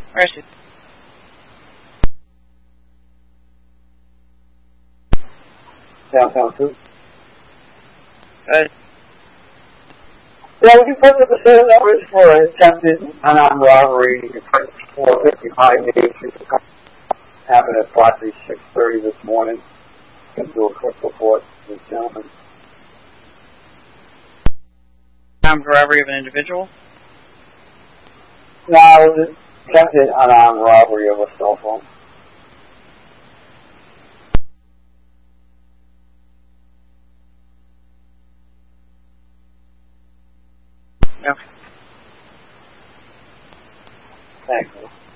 Where is it? Downtown too. Good. Yeah, we can put the same numbers for attempted unarmed robbery. You can put 455 days. Happened at approximately 6:30 this morning. Can do a quick report to this gentleman. Armed robbery of an individual? No, it was attempted unarmed robbery of a cell phone. Okay. Thanks.